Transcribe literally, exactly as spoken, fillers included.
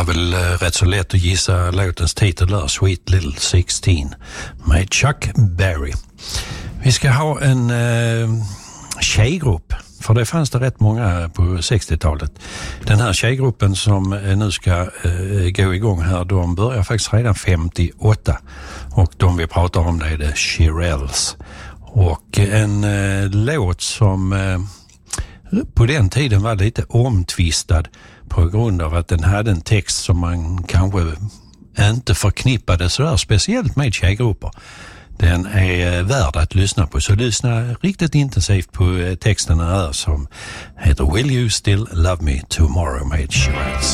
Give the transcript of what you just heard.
var väl rätt så lätt att gissa låtens titel där, Sweet Little sexton med Chuck Berry. Vi ska ha en eh, tjejgrupp, för det fanns det rätt många på sextiotalet. Den här tjejgruppen som nu ska eh, gå igång här, de börjar faktiskt redan femtioåtta. Och de vi pratar om det är The Shirelles. Och en eh, låt som eh, på den tiden var lite omtvistad på grund av att den hade en text som man kanske inte förknippade så där speciellt med tjejgrupper. Den är värd att lyssna på, så lyssna riktigt intensivt på texten här som heter Will You Still Love Me Tomorrow med Shirelles.